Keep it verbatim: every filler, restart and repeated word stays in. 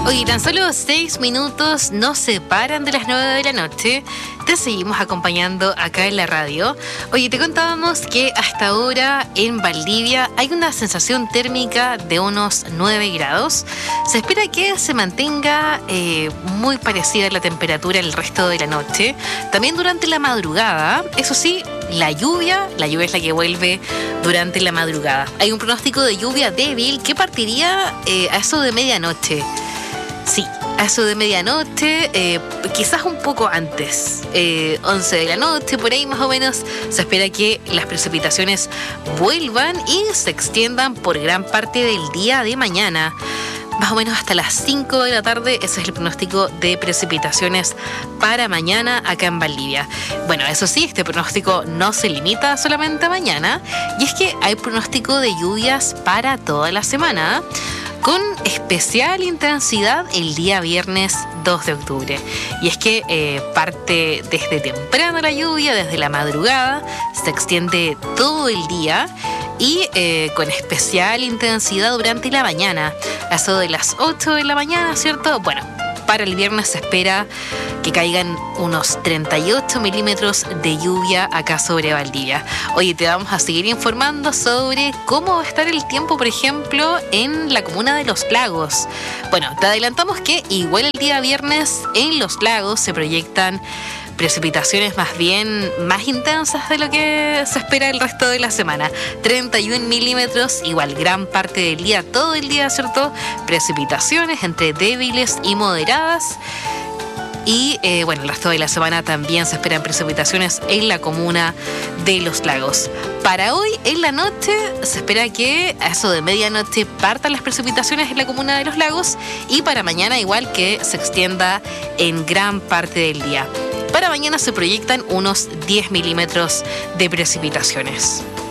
Oye, tan solo seis minutos nos separan de las nueve de la noche. Te seguimos acompañando acá en la radio. Oye, te contábamos que hasta ahora en Valdivia hay una sensación térmica de unos nueve grados. Se espera que se mantenga eh, muy parecida la temperatura el resto de la noche. También durante la madrugada, eso sí, la lluvia, la lluvia es la que vuelve durante la madrugada. Hay un pronóstico de lluvia débil que partiría eh, a eso de medianoche. Sí, a eso de medianoche, eh, quizás un poco antes, eh, once de la noche, por ahí más o menos, se espera que las precipitaciones vuelvan y se extiendan por gran parte del día de mañana. Más o menos hasta las cinco de la tarde, ese es el pronóstico de precipitaciones para mañana acá en Valdivia. Bueno, eso sí, este pronóstico no se limita solamente a mañana, y es que hay pronóstico de lluvias para toda la semana, con especial intensidad el día viernes dos de octubre. Y es que eh, parte desde temprano la lluvia, desde la madrugada, se extiende todo el día y eh, con especial intensidad durante la mañana. A eso de las ocho de la mañana, ¿cierto? Bueno, para el viernes se espera que caigan unos treinta y ocho milímetros de lluvia acá sobre Valdivia. Oye, te vamos a seguir informando sobre cómo va a estar el tiempo, por ejemplo, en la comuna de Los Lagos. Bueno, te adelantamos que igual el día viernes en Los Lagos se proyectan precipitaciones más bien más intensas de lo que se espera el resto de la semana. treinta y un milímetros, igual gran parte del día, todo el día, ¿cierto? Precipitaciones entre débiles y moderadas. Y eh, bueno, el resto de la semana también se esperan precipitaciones en la comuna de Los Lagos. Para hoy, en la noche, se espera que a eso de medianoche partan las precipitaciones en la comuna de Los Lagos, y para mañana igual que se extienda en gran parte del día. Para mañana se proyectan unos diez milímetros de precipitaciones.